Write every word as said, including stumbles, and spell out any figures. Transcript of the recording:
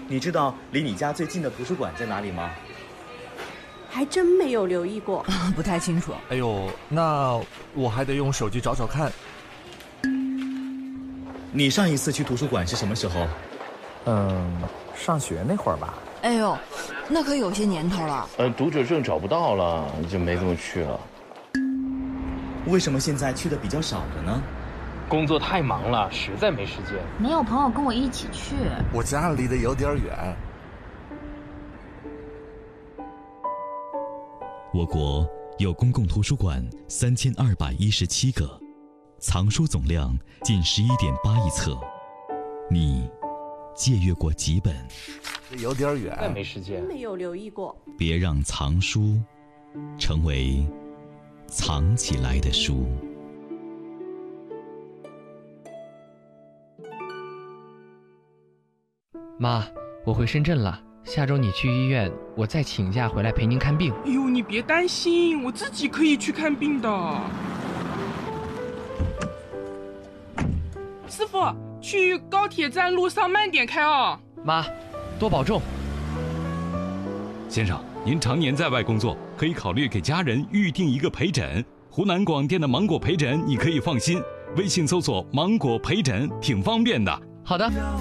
你知道离你家最近的图书馆在哪里吗？ 还真没有留意过， 不太清楚。 哎呦，那我还得用手机找找看。 你上一次去图书馆是什么时候？ 嗯，上学那会儿吧。 哎呦，那可有些年头了。 呃，读者证找不到了，就没怎么去了。 为什么现在去的比较少了呢？ 工作太忙了，实在没时间。 没有朋友跟我一起去。 我家离得有点远。 我国有公共图书馆三千二百一十七个，藏书总量近十一点八亿册。你借阅过几本？ 有点远， 再没时间。 没有留意过。 别让藏书成为藏起来的书。 妈，我回深圳了，下周你去医院，我再请假回来陪您看病。 哎呦，你别担心，我自己可以去看病的。师傅，去高铁站路上慢点开哦。 妈，多保重。 先生，您常年在外工作，可以考虑给家人预定一个陪诊。湖南广电的芒果陪诊，你可以放心，微信搜索芒果陪诊挺方便的。 好的。